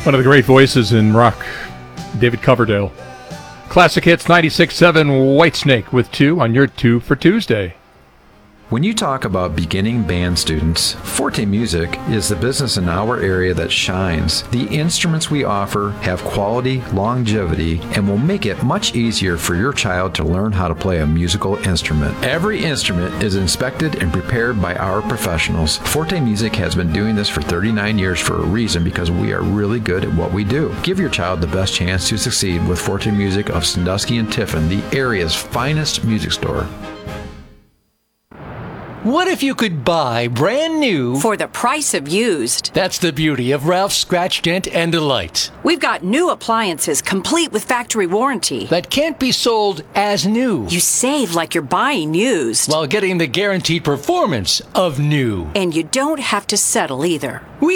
One of the great voices in rock, David Coverdale. Classic Hits 96.7 Whitesnake with 2 on your 2 for Tuesday. When you talk about beginning band students, Forte Music is the business in our area that shines. The instruments we offer have quality, longevity, and will make it much easier for your child to learn how to play a musical instrument. Every instrument is inspected and prepared by our professionals. Forte Music has been doing this for 39 years for a reason, because we are really good at what we do. Give your child the best chance to succeed with Forte Music of Sandusky and Tiffin, the area's finest music store. What if you could buy brand new for the price of used? That's the beauty of Ralph's Scratch, Dent, and Delight. We've got new appliances complete with factory warranty That can't be sold as new. You save like you're buying used. While getting the guaranteed performance of new. And you don't have to settle either.